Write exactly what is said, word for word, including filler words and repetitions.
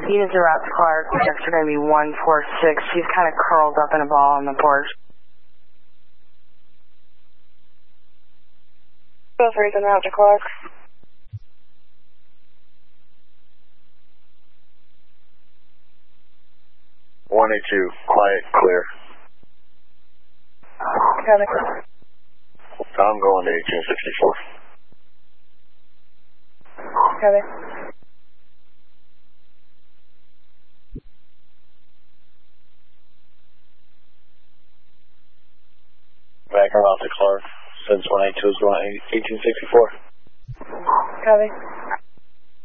He is around Clark. That's going to be one four six. He's kind of curled up in a ball on the porch. Feel free to come out to Clark. one eight two, quiet, clear. Copy. Tom going to eighteen sixty-four. Copy. Back around to Clark, since one eight two is going eighteen sixty-four. Copy.